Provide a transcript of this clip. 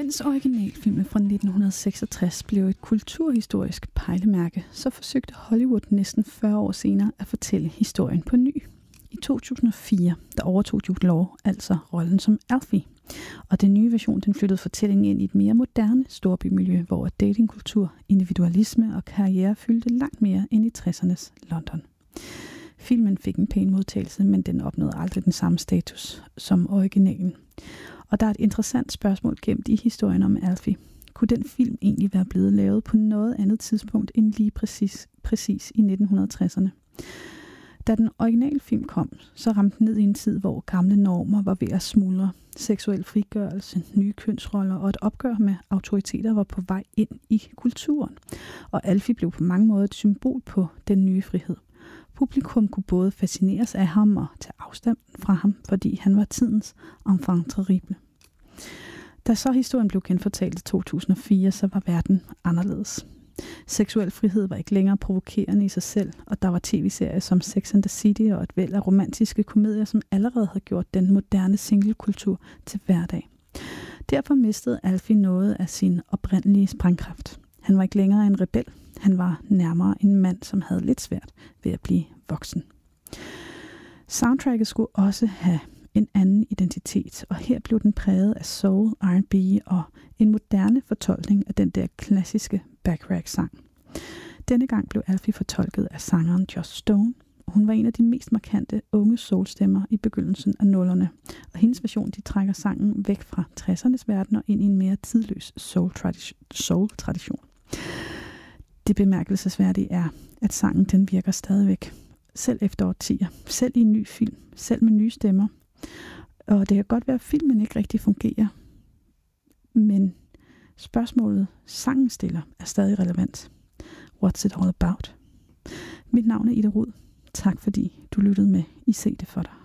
Mens originalfilmen fra 1966 blev et kulturhistorisk pejlemærke, så forsøgte Hollywood næsten 40 år senere at fortælle historien på ny. I 2004 der overtog Jude Law altså rollen som Alfie, og den nye version den flyttede fortællingen ind i et mere moderne storbymiljø, hvor datingkultur, individualisme og karriere fyldte langt mere end i 60'ernes London. Filmen fik en pæn modtagelse, men den opnåede aldrig den samme status som originalen. Og der er et interessant spørgsmål gemt i historien om Alfie. Kunne den film egentlig være blevet lavet på noget andet tidspunkt end lige præcis i 1960'erne? Da den originale film kom, så ramte den ned i en tid, hvor gamle normer var ved at smuldre. Seksuel frigørelse, nye kønsroller og et opgør med autoriteter var på vej ind i kulturen. Og Alfie blev på mange måder et symbol på den nye frihed. Publikum kunne både fascineres af ham og tage afstand fra ham, fordi han var tidens enfant terrible. Da så historien blev genfortalt i 2004, så var verden anderledes. Seksuel frihed var ikke længere provokerende i sig selv, og der var tv-serier som Sex and the City og et væld af romantiske komedier, som allerede havde gjort den moderne singlekultur til hverdag. Derfor mistede Alfie noget af sin oprindelige sprængkraft. Han var ikke længere en rebel. Han var nærmere en mand, som havde lidt svært ved at blive voksen. Soundtracket skulle også have en anden identitet, og her blev den præget af soul, R&B og en moderne fortolkning af den der klassiske Bacharach-sang. Denne gang blev Alfie fortolket af sangeren Joss Stone. Hun var en af de mest markante unge soulstemmer i begyndelsen af 00'erne, og hendes version de trækker sangen væk fra 60'ernes verden og ind i en mere tidløs soul-tradition. Det bemærkelsesværdige er, at sangen den virker stadigvæk, selv efter årtier, selv i en ny film, selv med nye stemmer. Og det kan godt være, at filmen ikke rigtig fungerer, men spørgsmålet, sangen stiller, er stadig relevant. What's it all about? Mit navn er Ida Rud. Tak fordi du lyttede med i Se det for dig.